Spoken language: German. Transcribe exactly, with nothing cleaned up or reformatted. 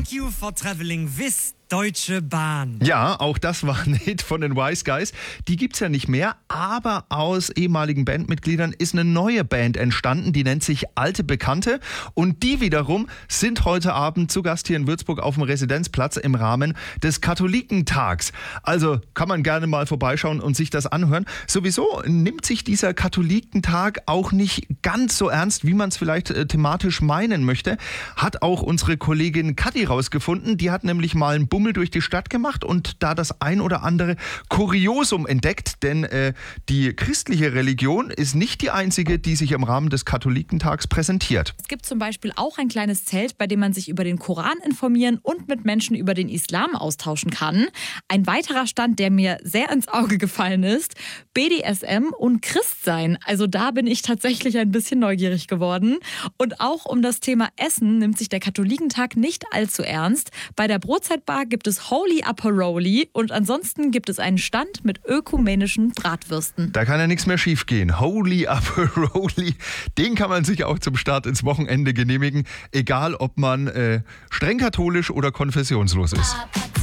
Thank you for traveling with Deutsche Bahn. Ja, auch das war ein Hit von den Wise Guys. Die gibt's ja nicht mehr, aber aus ehemaligen Bandmitgliedern ist eine neue Band entstanden, die nennt sich Alte Bekannte. Und die wiederum sind heute Abend zu Gast hier in Würzburg auf dem Residenzplatz im Rahmen des Katholikentags. Also kann man gerne mal vorbeischauen und sich das anhören. Sowieso nimmt sich dieser Katholikentag auch nicht ganz so ernst, wie man es vielleicht äh, thematisch meinen möchte. Hat auch unsere Kollegin Kathi rausgefunden. Die hat nämlich mal einen Bummel durch die Stadt gemacht und da das ein oder andere Kuriosum entdeckt, denn äh, die christliche Religion ist nicht die einzige, die sich im Rahmen des Katholikentags präsentiert. Es gibt zum Beispiel auch ein kleines Zelt, bei dem man sich über den Koran informieren und mit Menschen über den Islam austauschen kann. Ein weiterer Stand, der mir sehr ins Auge gefallen ist, B D S M und Christsein. Also da bin ich tatsächlich ein bisschen neugierig geworden. Und auch um das Thema Essen nimmt sich der Katholikentag nicht allzu ernst. Bei der Brotzeitbar gibt es Holy Aperoli und ansonsten gibt es einen Stand mit ökumenischen Bratwürsten. Da kann ja nichts mehr schief gehen. Holy Aperoli, den kann man sich auch zum Start ins Wochenende genehmigen, egal ob man äh, streng katholisch oder konfessionslos ist.